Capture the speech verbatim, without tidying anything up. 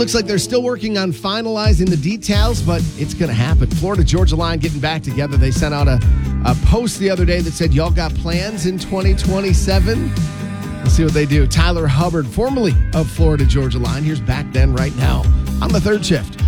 looks like they're still working on finalizing the details, but it's going to happen. Florida Georgia Line getting back together. They sent out a, a post the other day that said, y'all got plans in twenty twenty-seven? Let's see what they do. Tyler Hubbard, formerly of Florida Georgia Line. Here's Back Then Right Now on the third shift.